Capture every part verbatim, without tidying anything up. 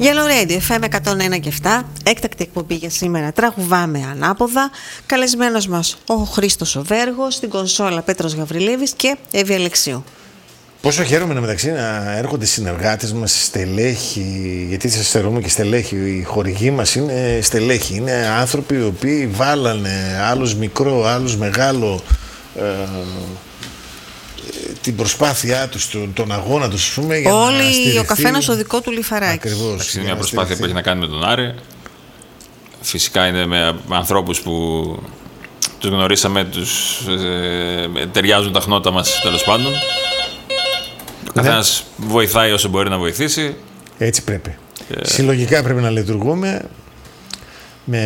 Yellow Radio εφ εμ εκατόν ένα και επτά, έκτακτη εκπομπή για σήμερα. Τραγουβάμε ανάποδα. Καλεσμένος μας ο Χρήστος ο Βέργος, στην κονσόλα Πέτρος Γαβριλίδης και Εύη Αλεξίου. Πόσο χαίρομαι να μεταξύ να έρχονται συνεργάτες μας, στελέχοι, γιατί σας στερούμε και στελέχοι. Οι χορηγοί μας είναι στελέχοι. Είναι άνθρωποι οι οποίοι βάλανε άλλους μικρό, άλλους μεγάλο, ε, την προσπάθειά τους, τον, τον αγώνα τους, ας πούμε, για όλοι να στηριχθεί. Ο καθένας ο δικό του λιφαράκι. Ακριβώς. Είναι μια προσπάθεια που έχει να κάνει με τον Άρη. Φυσικά είναι με ανθρώπους που τους γνωρίσαμε, τους ε, ταιριάζουν τα χνότα μας, τέλος πάντων. Ο καθένας ναι. βοηθάει όσο μπορεί να βοηθήσει. Έτσι πρέπει. Και... συλλογικά πρέπει να λειτουργούμε με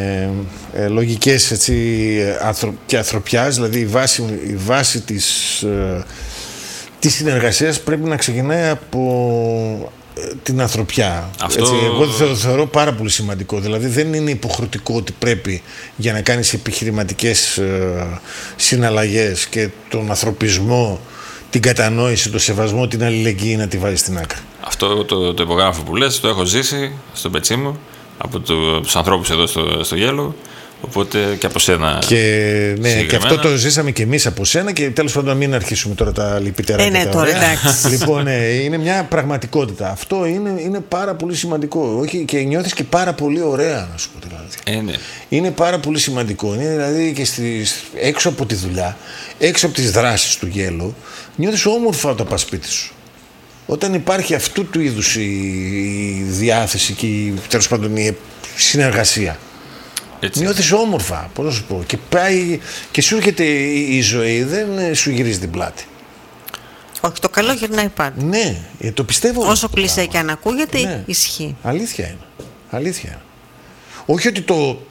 ε, λογικές έτσι, ανθρω... και ανθρωπιάς, δηλαδή η βάση, η βάση της, ε, της συνεργασίας πρέπει να ξεκινάει από ε, την ανθρωπιά. Αυτό... Έτσι, εγώ το θεωρώ πάρα πολύ σημαντικό. Δηλαδή δεν είναι υποχρεωτικό ότι πρέπει για να κάνεις επιχειρηματικές ε, συναλλαγές και τον ανθρωπισμό, την κατανόηση, το σεβασμό, την αλληλεγγύη να τη βάζεις στην άκρη. Αυτό το, το υπογράφω που λες, το έχω ζήσει στο πετσί μου από το, τους ανθρώπους εδώ στο, στο Yellow, οπότε και από σένα. Και, ναι, και αυτό το ζήσαμε και εμείς από σένα και τέλος πάντων να μην αρχίσουμε τώρα τα λυπητέρα ε, και ναι, τα τώρα, ωραία. εντάξει. Λοιπόν, ναι, είναι μια πραγματικότητα. Αυτό είναι, είναι πάρα πολύ σημαντικό. Όχι, και νιώθεις και πάρα πολύ ωραία, να σου πω δηλαδή. Ε, ναι. Είναι πάρα πολύ σημαντικό. Είναι δηλαδή και στις, έξω από τη δουλειά, έξω από τις δράσεις του Yellow, νιώθεις όμορφα όταν πας σπίτι σου. Όταν υπάρχει αυτού του είδους η, η διάθεση και η, τέλος πάντων η συνεργασία, έτσι. Νιώθεις όμορφα, πώς να σου πω, και πάει και σου έρχεται η, η ζωή, δεν σου γυρίζει την πλάτη. Όχι, το καλό γυρνάει πάντα. Ναι, το πιστεύω. Όσο κλεισέ και αν ακούγεται, ναι. ισχύει. Αλήθεια είναι. Αλήθεια είναι. Όχι ότι το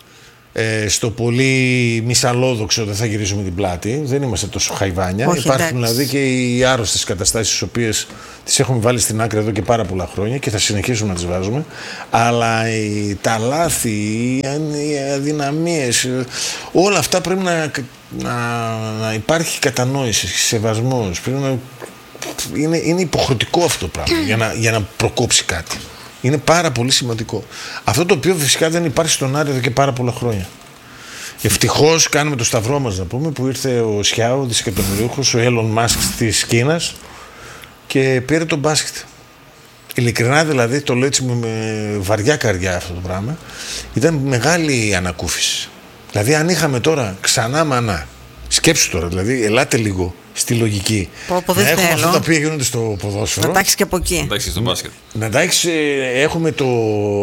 ε, στο πολύ μυσαλόδοξο δεν θα γυρίζουμε την πλάτη, δεν είμαστε τόσο χαϊβάνια. Όχι, υπάρχουν εντάξει. δηλαδή και οι άρρωστες καταστάσεις τις οποίες τις έχουμε βάλει στην άκρη εδώ και πάρα πολλά χρόνια και θα συνεχίσουμε να τις βάζουμε, αλλά οι, τα λάθη, οι, οι αδυναμίες, όλα αυτά πρέπει να, να, να υπάρχει κατανόηση, σεβασμός, πρέπει να, είναι, είναι υποχρεωτικό αυτό το πράγμα για να, για να προκόψει κάτι. Είναι πάρα πολύ σημαντικό. Αυτό το οποίο φυσικά δεν υπάρχει στον Άρη εδώ και πάρα πολλά χρόνια. Ευτυχώς κάνουμε το σταυρό μας, να πούμε, που ήρθε ο Σιάου, ο δισεκατομμυρίουχος, ο Elon Musk της Κίνας και πήρε τον μπάσκετ. Ειλικρινά δηλαδή, το λέω έτσι με βαριά καρδιά αυτό το πράγμα, ήταν μεγάλη ανακούφιση. Δηλαδή αν είχαμε τώρα ξανά μανά, σκέψου τώρα, δηλαδή ελάτε λίγο στη λογική. Πω, πω, να έχουμε θέλω. αυτά τα οποία γίνονται στο ποδόσφαιρο. Να τα έχεις και από εκεί. Να τα έχεις στο μπάσκετ. Να τα έχεις, έχουμε το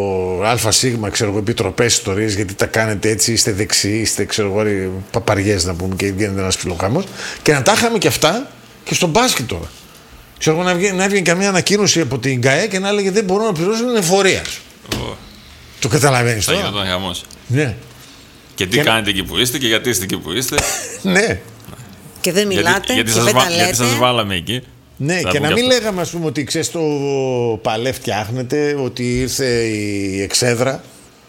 ΑΣ, ξέρω εγώ, επιτροπές ιστορίες, γιατί τα κάνετε έτσι, είστε δεξιοί, είστε ξέρω εγώ, παπαριές να πούμε, και γίνεται ένας ψιλοχάμος. Και να τα είχαμε και αυτά και στο μπάσκετ τώρα. Ξέρω εγώ, να, βγει, να έβγαινε καμία ανακοίνωση από την ΚΑΕ και να έλεγε δεν μπορούν να πληρώσουν την εφορία. Oh. Το καταλαβαίνεις τώρα. Θα γινόταν χαμός. Ναι. Και τι και... κάνετε εκεί που είστε και γιατί είστε εκεί που είστε. Ναι. Και δεν μιλάτε, γιατί, γιατί, και σας, δεν βα... τα λέτε. γιατί σας βάλαμε εκεί. Ναι, και να μην αυτό. Λέγαμε, ας πούμε, ότι ξέρεις το παλέ φτιάχνετε, ότι ήρθε η εξέδρα.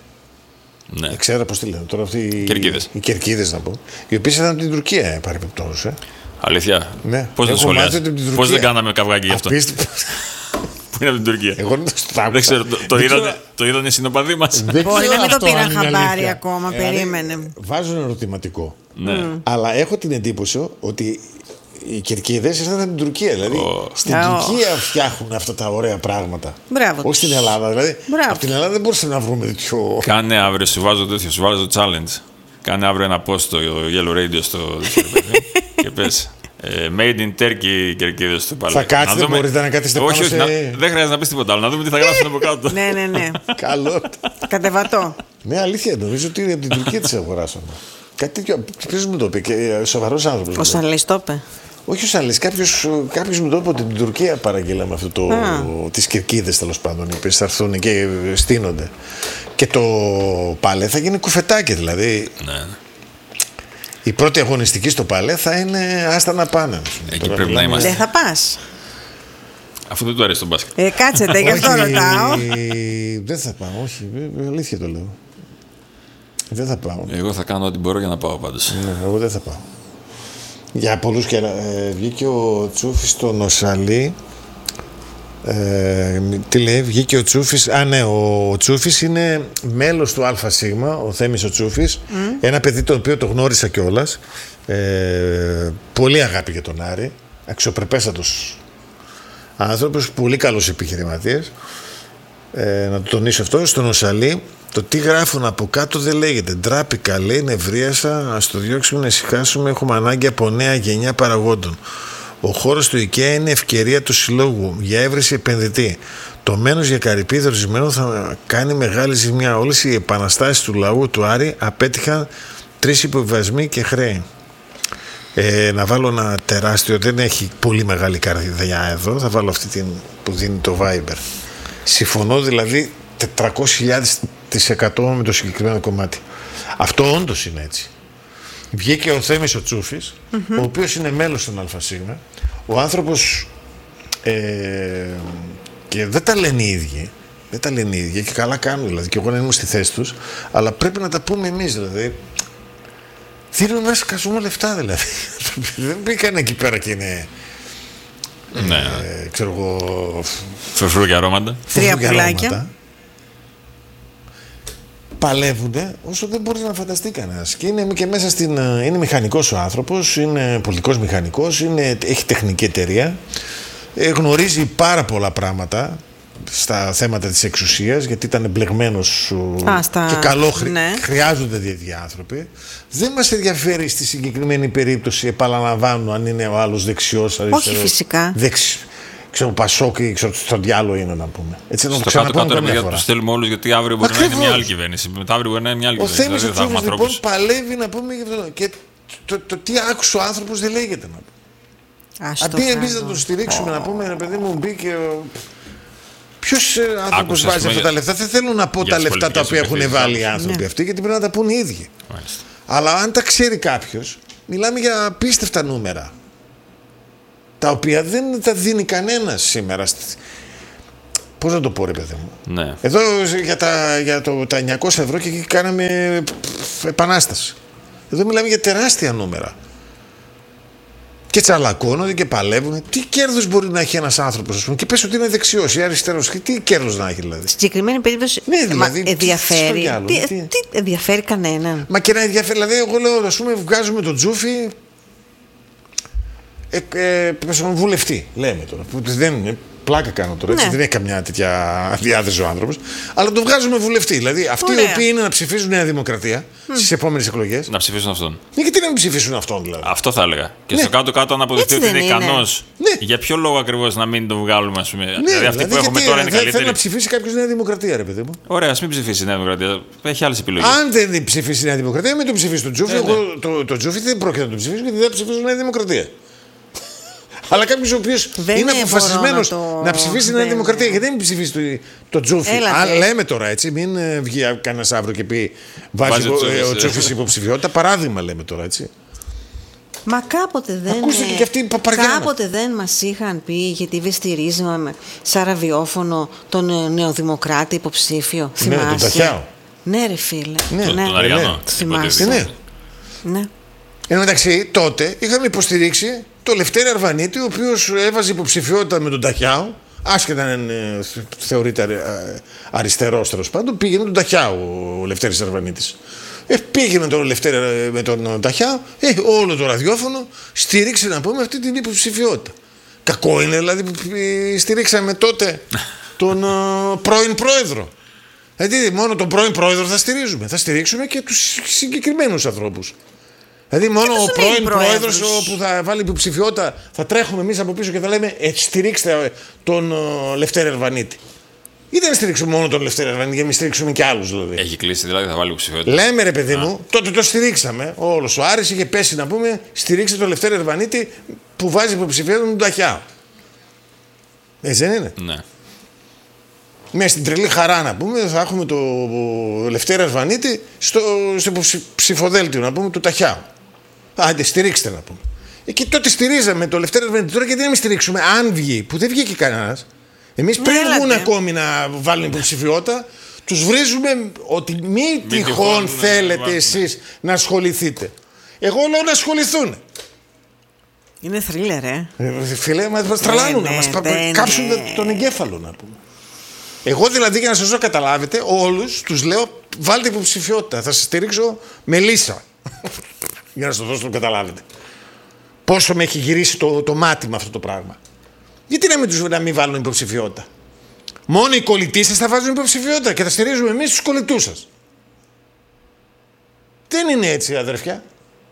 Ναι. Η εξέδρα, πώς τη λένε τώρα αυτή. Οι Κερκίδες. Οι Κερκίδες, να πω. Οι οποίες ήταν από την Τουρκία, παρεμπιπτόντως. Ε. Αλήθεια. Ναι. Πώς δεν σχολιάζεις. Πώς δεν κάναμε καυγάκι γι' αυτό. Απίστευτο. Που είναι από την Τουρκία. Εγώ δεν το στάμισα. Δεν ξέρω, το, το, είδανε, το είδανε οι συνοπαδοί μας. Μπορεί να μην το πήραν χαμπάρι ακόμα, ε, περίμενε. Βάζω ένα ερωτηματικό. Ναι. Mm. Αλλά έχω την εντύπωση ότι οι Κερκίδες ήρθαν από την Τουρκία. Δηλαδή oh. στην oh. Τουρκία φτιάχνουν αυτά τα ωραία πράγματα. Μπράβο. Όχι στην Ελλάδα. Δηλαδή Μπράβο. από την Ελλάδα δεν μπορούσαμε να βρούμε τέτοιο. Κάνε αύριο, σου βάζω τέτοιο, σου βάζω challenge. Κάνε αύριο ένα post στο Yellow Radio στο και πες. Made in Turkey Κερκίδες του Παλαιού. Θα κάτσετε, δούμε... μπορείτε να κάτσετε πάνω όχι, όχι, σε... να... δεν χρειάζεται να πεις τίποτα άλλο. Να δούμε τι θα γράψουν από κάτω. Ναι, ναι, ναι. Καλό. Κατεβατό. Ναι, αλήθεια, νομίζω ότι από την Τουρκία τις αγοράσαμε. Κάτι τέτοιο. Ποιος μου το είπε, και σοβαρός άνθρωπος. Ο Σαλής το είπε. Όχι ο Σαλής, κάποιος, κάποιος μου το είπε ότι την Τουρκία παραγγείλαμε αυτό το. Τις Κερκίδες τέλος πάντων, οι οποίες θα έρθουν και στείνονται. Και το Παλέ θα γίνει κουφετάκι δηλαδή. Ναι. Η πρώτη αγωνιστική στο Παλέ θα είναι άστα να πάνε. Εκεί τώρα πρέπει να είμαστε. Δεν θα πας. Αφού δεν του αρέσει το μπάσκετ. Ε, κάτσετε, γι' αυτό ρωτάω. Δεν θα πάω, όχι, αλήθεια το λέω. Δεν θα πάω. Εγώ θα κάνω ό,τι μπορώ για να πάω πάντως. Ναι, εγώ δεν θα πάω. Για πολλούς και ε, βγήκε ο Τσούφης στον Οσαλή Ε, τι λέει, βγήκε ο Τσούφης. Α, ναι, ο, ο Τσούφης είναι μέλος του ΑΣ, ο Θέμης ο Τσούφης. Mm. Ένα παιδί το οποίο το γνώρισα κιόλας. Ε, πολύ αγάπη για τον Άρη. Αξιοπρεπέστατος άνθρωπος, πολύ καλός επιχειρηματίας. Ε, να το τονίσω αυτό. Στον Οσαλή, το τι γράφουν από κάτω δεν λέγεται. Ντράπηκα, λέει, νευρίασα. Ας το διώξουμε, να ησυχάσουμε. Έχουμε ανάγκη από νέα γενιά παραγόντων. Ο χώρος του IKEA είναι ευκαιρία του συλλόγου για έβρεση επενδυτή. Το μένος για καρυπίδι ορισμένο θα κάνει μεγάλη ζημιά. Όλες οι επαναστάσεις του λαού του Άρη απέτυχαν, τρεις υποβιβασμοί και χρέη. Ε, να βάλω ένα τεράστιο, δεν έχει πολύ μεγάλη καρδιά εδώ, θα βάλω αυτή την που δίνει το Viber. Συμφωνώ δηλαδή τετρακόσιες χιλιάδες τοις εκατό με το συγκεκριμένο κομμάτι. Αυτό όντως είναι έτσι. Βγήκε ο Θέμης ο Τσούφης, mm-hmm. ο οποίος είναι μέλος των ΑΣ. Ο άνθρωπος ε, και δεν τα λένε οι ίδιοι, δεν τα λένε οι ίδιοι και καλά κάνουν δηλαδή, και εγώ να είμαι στη θέση τους, αλλά πρέπει να τα πούμε εμείς δηλαδή. Θέλουν να σκασούμε λεφτά δηλαδή. Δεν μπήκαν εκεί πέρα και είναι. Ναι. Ε, ξέρω εγώ. Φρουφρού και αρώματα. Τρία πουλάκια. Παλεύουνε όσο δεν μπορεί να φανταστεί κανένας. Και είναι και μέσα στην. Είναι μηχανικός ο άνθρωπος, είναι πολιτικός μηχανικός, είναι, έχει τεχνική εταιρεία, ε, γνωρίζει πάρα πολλά πράγματα στα θέματα της εξουσίας, γιατί ήταν εμπλεγμένος Α, στα... και καλό χρη... ναι. χρειάζονται τέτοιοι άνθρωποι. Δεν μας ενδιαφέρει στη συγκεκριμένη περίπτωση, επαναλαμβάνω, αν είναι ο άλλος δεξιός, αριστερός. Όχι φυσικά. Δεξι... Ξέρω, Πασόκ ή ξέρω, στο διάλογο είναι να πούμε. Έτσι να το ξαναπούμε καμιά φορά. Τους στέλνουμε όλους, γιατί αύριο μπορεί Ακριβώς. να είναι μια άλλη κυβέρνηση. Μετά αύριο μπορεί να είναι μια άλλη ο κυβέρνηση. Ο Θέμης ο Τσούφης λοιπόν παλεύει να πούμε για αυτό. Και το, το, το τι άκουσε ο άνθρωπος δεν λέγεται να πούμε. Αντί εμείς να τον στηρίξουμε, oh. να πούμε, ένα παιδί μου μπήκε. Ποιος άνθρωπος βάζει αυτά τα λεφτά. Δεν θέλω να πω τα λεφτά τα οποία έχουν βάλει οι άνθρωποι αυτοί, γιατί πρέπει να τα πούν οι ίδιοι. Αλλά αν τα ξέρει κάποιος, μιλάμε για απίστευτα νούμερα. Τα οποία δεν τα δίνει κανένας σήμερα. Πώς να το πω ρε παιδί μου. Ναι. Εδώ για τα, για το, τα εννιακόσια ευρώ και εκεί κάναμε επανάσταση. Εδώ μιλάμε για τεράστια νούμερα. Και τσαλακώνονται και παλεύουν. Τι κέρδος μπορεί να έχει ένας άνθρωπος, ας πούμε, και πες ότι είναι δεξιός ή αριστερός. Τι κέρδος να έχει δηλαδή. Στην συγκεκριμένη περίπτωση ναι, δηλαδή, μα, ενδιαφέρει. Άλλο, τι, τι, τι ενδιαφέρει κανέναν. Μα και να ενδιαφέρει. Δηλαδή, εγώ λέω, ας πούμε, βγάζουμε τον Τζούφι. Ε, ε, βουλευτή, λέμε τώρα. Που δεν είναι, πλάκα κάνω τώρα. Έτσι, ναι. Δεν έχει καμιά τέτοια διάθεση ο άνθρωπος. Αλλά το βγάζουμε βουλευτή. Δηλαδή, αυτοί Ωραία. οι οποίοι είναι να ψηφίζουν Νέα Δημοκρατία mm. στις επόμενες εκλογές. Να ψηφίσουν αυτόν. Ναι, γιατί να μην ψηφίσουν αυτόν, δηλαδή. Αυτό θα έλεγα. Και ναι. στο κάτω-κάτω, αν αποδειχθεί ότι είναι ικανός. Ναι. Για ποιο λόγο ακριβώς να μην τον βγάλουμε, ας πούμε. Ναι, δηλαδή, αυτοί δηλαδή, που έχουμε τώρα είναι καλύτεροι. Θέλει να ψηφίσει κάποιος Νέα Δημοκρατία, ρε παιδί μου. Ωραία, ας μην ψηφίσει η Νέα Δημοκρατία. Έχει άλλες επιλογές. Αν δεν ψηφίσει η Νέα Δημοκρατία, μην τον ψηφίσει τον Τζούφι. Το Τζούφι δεν πρόκειται να τον ψηφίσει γιατί δεν ψηφίσει η Νέα Δημοκρατία. Αλλά κάποιος ο οποίος είναι αποφασισμένος να, το... να ψηφίσει την Νέα Δημοκρατία, γιατί δεν ψηφίσει το, το Τζούφι. Αν λέμε τώρα έτσι, μην βγει κανένας αύριο και πει βάζει ο, ο Τζούφις υποψηφιότητα. Παράδειγμα λέμε τώρα έτσι. Μα κάποτε δεν, και αυτή, κάποτε δεν μας είχαν πει, γιατί δεν στηρίζαμε σαν ραδιόφωνο τον νεοδημοκράτη υποψήφιο. Ναι, τον Ταχιάο. Ναι ρε φίλε. Ναι, τον, ναι, τον Αριανό. Το θυμάσαι. Ναι. Ναι. Εν τω μεταξύ, τότε είχαμε υποστηρίξει το Λευτέρη Αρβανίτη, ο οποίος έβαζε υποψηφιότητα με τον Ταχιάο, άσχετα αν ε, θεωρείται αριστερός τέλος πάντων, πήγαινε τον Ταχιάο ο Λευτέρης Αρβανίτης. Ε, πήγαινε τον Λευτέρη με τον Ταχιάο, ε, όλο το ραδιόφωνο στήριξε να πούμε αυτή την υποψηφιότητα. Κακό είναι δηλαδή που στηρίξαμε τότε τον uh, πρώην πρόεδρο. Δηλαδή μόνο τον πρώην πρόεδρο θα στηρίζουμε, θα στηρίξουμε και τους συγκεκριμένους ανθρώπους. Δηλαδή, μόνο ο πρώην πρόεδρος που θα βάλει υποψηφιότητα θα τρέχουμε εμείς από πίσω και θα λέμε ε, στηρίξτε τον uh, Λευτέρη Αρβανίτη. Ή δεν στηρίξουμε μόνο τον Λευτέρη Αρβανίτη, για να μην στηρίξουμε και άλλους δηλαδή. Έχει κλείσει δηλαδή, θα βάλει υποψηφιότητα. Λέμε ρε παιδί μου, τότε το στηρίξαμε. Όλος ο Άρης είχε πέσει να πούμε, στηρίξτε τον Λευτέρη Αρβανίτη που βάζει υποψηφιότητα τον Ταχιάο. Έτσι δεν είναι. Ναι. Με στην τρελή χαρά να πούμε, θα έχουμε το Λευτέρη Αρβανίτη στο, στο ψηφοδέλτιο να πούμε του Ταχιάου. Άντε, στηρίξτε να πούμε. Και τότε στηρίζαμε το Λευτέρη Αρβανίτη. Τώρα γιατί να μην στηρίξουμε, αν βγει, που δεν βγήκε κανένας. Εμείς πριν βγουν ακόμη να βάλουν υποψηφιότητα, τους βρίζουμε ότι μη, μη τυχόν θέλετε ναι, εσείς ναι. να ασχοληθείτε. Εγώ λέω να ασχοληθούν. Είναι θρίλερ, ε. ε φίλε, μας τρελάνουν, να μας κάψουν τον εγκέφαλο, να πούμε. Εγώ δηλαδή, για να σας το καταλάβετε, όλους τους λέω βάλτε υποψηφιότητα. Θα σας στηρίξω με λύσα. Για να σας το δώσω να το καταλάβετε. Πόσο με έχει γυρίσει το, το μάτι με αυτό το πράγμα. Γιατί να μην, τους, να μην βάλουν υποψηφιότητα. Μόνο οι κολλητοί σας θα βάζουν υποψηφιότητα και θα στηρίζουμε εμείς τους κολλητούς σας. Δεν είναι έτσι, αδερφιά.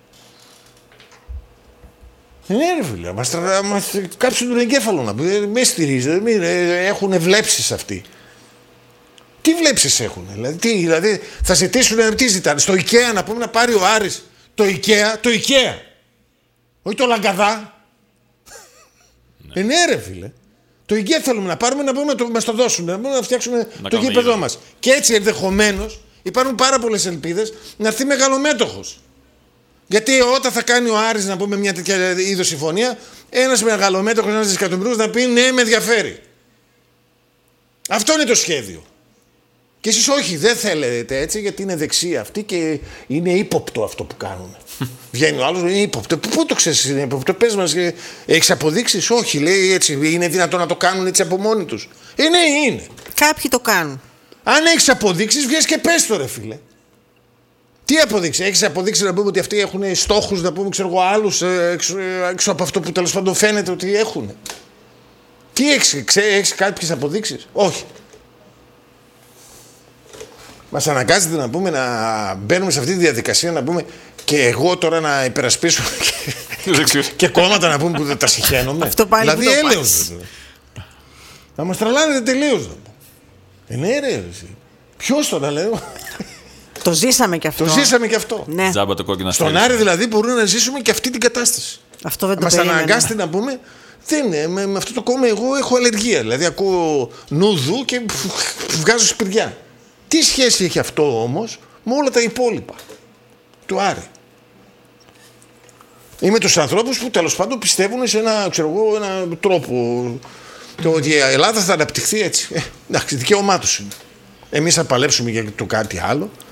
Ναι, ρε φίλε, μας, μας κάψουν τον εγκέφαλο να πούμε. Με στηρίζετε, έχουν βλέψεις αυτοί. Τι βλέψεις έχουν, δηλαδή, τι, δηλαδή θα ζητήσουν, τι ζητάνε, στο IKEA να πούμε να πάρει ο Άρης το IKEA, το IKEA, όχι το Λαγκαδά. Ναι, ε, ναι ρε φίλε, το IKEA θέλουμε να πάρουμε να πούμε να μας το δώσουν, να, να φτιάξουμε να το γήπεδό μας. Και έτσι ενδεχομένως υπάρχουν πάρα πολλές ελπίδες να έρθει μεγαλομέτωχος. Γιατί όταν θα κάνει ο Άρης να πούμε μια τέτοια είδος συμφωνία, ένας μεγαλομέτωχος, ένας δισεκατομμυρούς να πει ναι, με ενδιαφέρει. Αυτό είναι το σχέδιο. Και εσείς όχι, δεν θέλετε έτσι, γιατί είναι δεξιά αυτή και είναι ύποπτο αυτό που κάνουν. Βγαίνει ο άλλος, είναι ύποπτο. Πού το ξέρεις είναι ύποπτο, πες μας, έχεις αποδείξεις? Όχι, λέει έτσι, είναι δυνατόν να το κάνουν έτσι από μόνοι τους? Ε, ναι, είναι. Κάποιοι το κάνουν. Αν έχεις αποδείξεις, βγες και πες το ρε φίλε. Τι αποδείξεις, έχεις αποδείξει να πούμε ότι αυτοί έχουν στόχους, να πούμε, ξέρω εγώ, άλλους έξω, έξω από αυτό που τέλος πάντων φαίνεται ότι έχουν? Τι έχεις, έχεις κάποιες αποδείξεις? Όχι. Μας αναγκάζεται να πούμε να μπαίνουμε σε αυτή τη διαδικασία να πούμε και εγώ τώρα να υπερασπίσω και, και κόμματα να πούμε που δεν τα συχαίνομαι. Αυτό πάλι δηλαδή που το έλεος. Να μας τρελάνετε τελείως. Ε, ναι ρε, ποιος το να λέω. Το ζήσαμε και αυτό. Το ζήσαμε και αυτό. Ναι. Τζάμπα το κόκκινο Στον Άρη δηλαδή μπορούμε να ζήσουμε και αυτή την κατάσταση. Αυτό δεν το μας περίμενα. αναγκάστε να πούμε. Δεν είναι, με, με αυτό το κόμμα εγώ έχω αλλεργία. Δηλαδή ακούω νούδου και βγάζω σπηριά. Τι σχέση έχει αυτό όμως με όλα τα υπόλοιπα του Άρη? Είμαι τους ανθρώπους που τέλος πάντων πιστεύουν σε ένα, ξέρω εγώ, ένα τρόπο. Το ότι η Ελλάδα θα αναπτυχθεί έτσι. Ε, εντάξει, δικαίωμά τους είναι. Εμείς θα παλέψουμε για το κάτι άλλο.